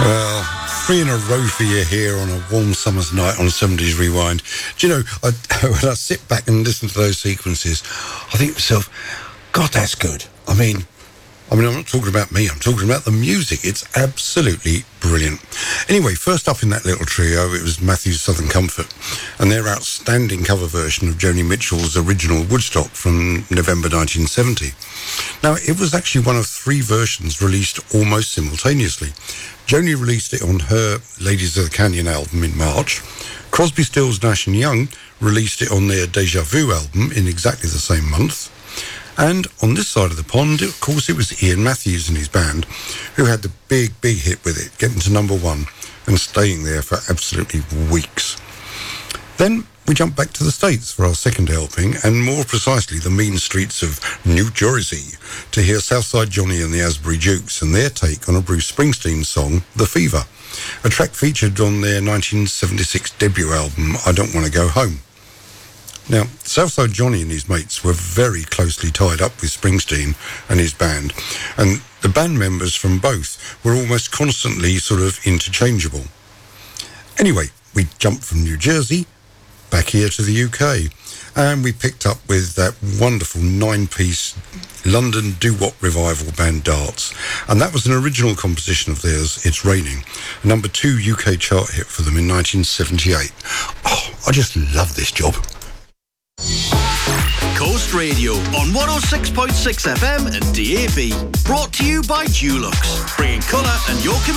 Well, three in a row for you here on a warm summer's night on 70s Rewind. Do you know, when I sit back and listen to those sequences, I think to myself, God, that's good. I mean, I'm not talking about me, I'm talking about the music. It's absolutely brilliant. Anyway, first up in that little trio, it was Matthew's Southern Comfort and their outstanding cover version of Joni Mitchell's original Woodstock from November 1970. Now, it was actually one of three versions released almost simultaneously. Joni released it on her Ladies of the Canyon album in March. Crosby, Stills, Nash & Young released it on their Deja Vu album in exactly the same month. And on this side of the pond, of course, it was Ian Matthews and his band who had the big hit with it, getting to number one and staying there for absolutely weeks. Then we jump back to the States for our second helping, and more precisely the mean streets of New Jersey, to hear Southside Johnny and the Asbury Jukes and their take on a Bruce Springsteen song, The Fever, a track featured on their 1976 debut album, I Don't Want to Go Home. Now, Southside Johnny and his mates were very closely tied up with Springsteen and his band, and the band members from both were almost constantly sort of interchangeable. Anyway, we jumped from New Jersey back here to the UK, and we picked up with that wonderful 9-piece London doo-wop revival band Darts, and that was an original composition of theirs, It's Raining, a number 2 UK chart hit for them in 1978. Oh, I just love this job. Coast Radio on 106.6 FM and DAB. Brought to you by Dulux, bringing colour and your community